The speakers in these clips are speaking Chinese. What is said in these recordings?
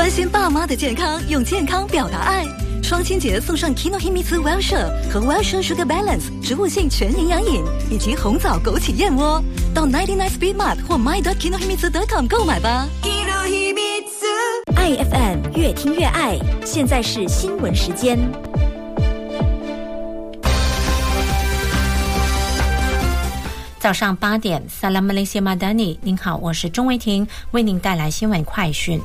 关心爸妈的健康，用健康表达爱。双亲节送上 Kinohimitsu Wellshire 和 Wellshire Sugar Balance 植物性全营养饮，以及红枣枸杞燕窝。到99 Speed Mart 或 my.kinohimitsu.com 购买吧。 爱 FM 越听越爱，现在是新闻时间。 早上8点 Salam Malaysia Madani， 您好，我是钟维婷，为您带来新闻快讯。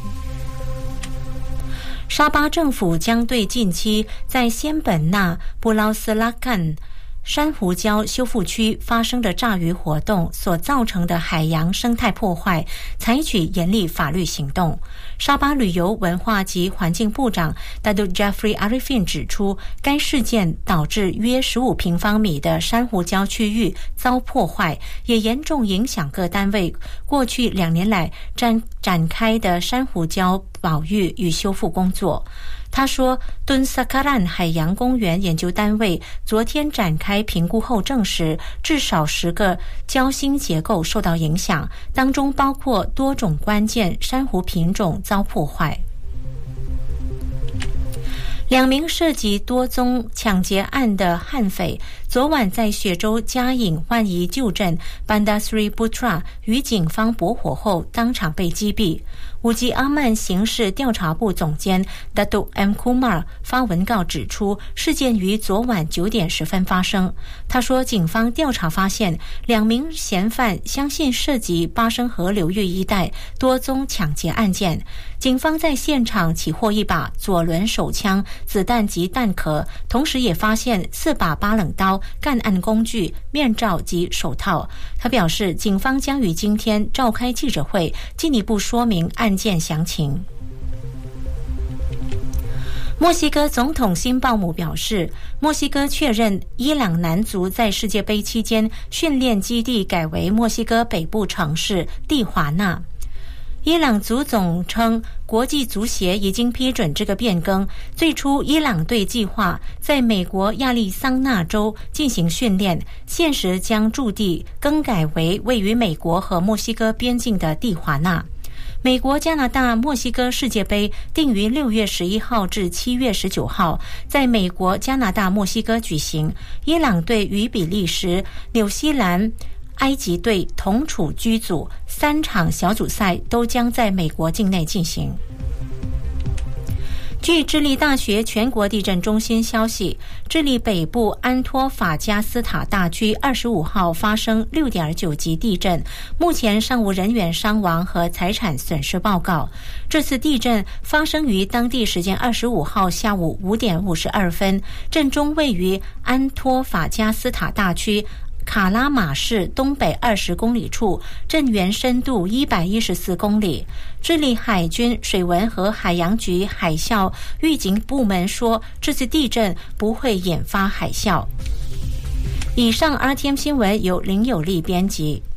沙巴政府将对近期在仙本那布劳斯拉干珊瑚礁修复区发生的炸鱼活动所造成的海洋生态破坏采取严厉法律行动。沙巴旅游文化及环境部长 Datuk Jeffrey Arifin 指出，该事件导致约15平方米的珊瑚礁区域遭破坏，也严重影响各单位过去2年来展开的珊瑚礁保育与修复工作。他说，敦萨卡兰海洋公园研究单位昨天展开评估后证实，至少10个礁心结构受到影响，当中包括多种关键珊瑚品种遭破坏。2名涉及多宗抢劫案的悍匪昨晚在雪州嘉颖万宜旧镇 Bandar Seri Putra 与警方搏火后当场被击毙。乌吉阿曼刑事调查部总监 Datuk M. Kumar 发文告指出，事件于昨晚9点10分发生。他说，警方调查发现2名嫌犯相信涉及巴生河流域一带多宗抢劫案件。警方在现场起获一把左轮手枪、子弹及弹壳，同时也发现4把8冷刀、干案工具、面罩及手套。他表示，警方将于今天召开记者会，进一步说明案件详情。墨西哥总统辛鲍姆表示，墨西哥确认伊朗男足在世界杯期间训练基地改为墨西哥北部城市蒂华纳。伊朗足总称，国际足协已经批准这个变更。最初，伊朗队计划在美国亚利桑那州进行训练，现时将驻地更改为位于美国和墨西哥边境的蒂华纳。美国、加拿大、墨西哥世界杯定于6月11号至7月19号在美国、加拿大、墨西哥举行。伊朗队与比利时、纽西兰、埃及队同处居组，3场小组赛都将在美国境内进行。据智利大学全国地震中心消息，智利北部安托法加斯塔大区25号发生 6.9 级地震，目前尚无人员伤亡和财产损失报告。这次地震发生于当地时间25号下午5点52分，震中位于安托法加斯塔大区卡拉马市东北20公里处，震源深度114公里。智利海军水文和海洋局海啸预警部门说，这次地震不会引发海啸。以上 RTM 新闻由林有利编辑。